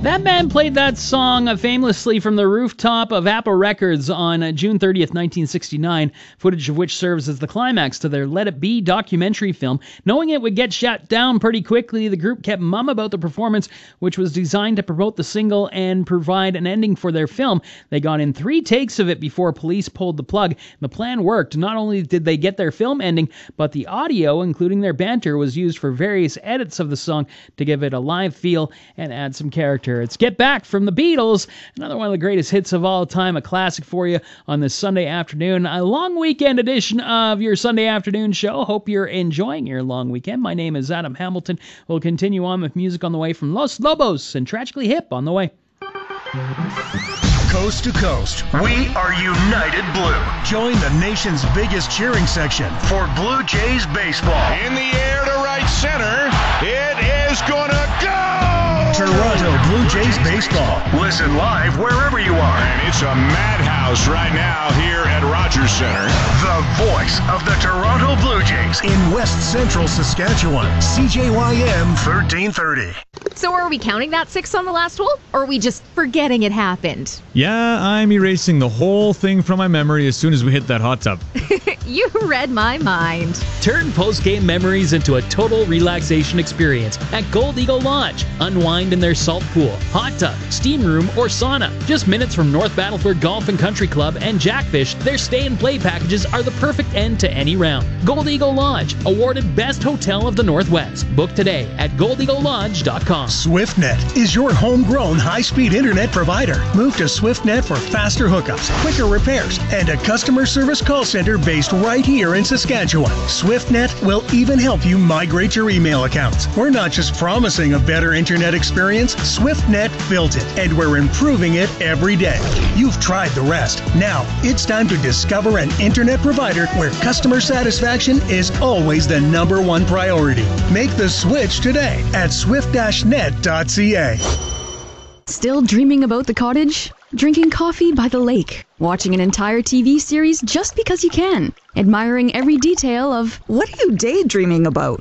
That band played that song famously from the rooftop of Apple Records on June 30th, 1969, footage of which serves as the climax to their Let It Be documentary film. Knowing it would get shut down pretty quickly, the group kept mum about the performance, which was designed to promote the single and provide an ending for their film. They got in 3 takes of it before police pulled the plug. The plan worked. Not only did they get their film ending, but the audio, including their banter, was used for various edits of the song to give it a live feel and add some character. It's Get Back from the Beatles, another one of the greatest hits of all time, a classic for you on this Sunday afternoon, a long weekend edition of your Sunday afternoon show. Hope you're enjoying your long weekend. My name is Adam Hamilton. We'll continue on with music on the way from Los Lobos and Tragically Hip on the way. Coast to coast, we are United Blue. Join the nation's biggest cheering section for Blue Jays baseball. In the air to right center, it is gonna go! Toronto Blue Jays baseball. Listen live wherever you are. And it's a madhouse right now here at Rogers Center. The voice of the Toronto Blue Jays in West Central Saskatchewan. CJYM 1330. So are we counting that 6 on the last hole, or are we just forgetting it happened? Yeah, I'm erasing the whole thing from my memory as soon as we hit that hot tub. You read my mind. Turn post-game memories into a total relaxation experience at Gold Eagle Lodge. Unwind in their salt pool, hot tub, steam room, or sauna. Just minutes from North Battleford Golf and Country Club and Jackfish, their stay and play packages are the perfect end to any round. Gold Eagle Lodge, awarded Best Hotel of the Northwest. Book today at goldeaglelodge.com. SwiftNet is your homegrown high-speed internet provider. Move to SwiftNet for faster hookups, quicker repairs, and a customer service call center based right here in Saskatchewan. SwiftNet will even help you migrate your email accounts. We're not just promising a better internet experience, SwiftNet built it, and we're improving it every day. You've tried the rest. Now, it's time to discover an internet provider where customer satisfaction is always the #1 priority. Make the switch today at swift-net.ca. Still dreaming about the cottage? Drinking coffee by the lake? Watching an entire TV series just because you can? Admiring every detail of... What are you daydreaming about?